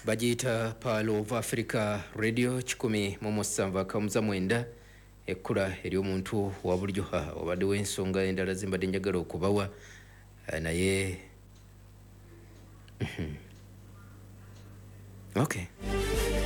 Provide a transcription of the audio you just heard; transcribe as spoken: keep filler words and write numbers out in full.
bagiyita Pearl of Africa Radio kikumi mu musanvu akamuza mwenda ekkula ery'omuntu wa bulijjo obaddewo ensonga endala zimbadde njagala okubawa naye okay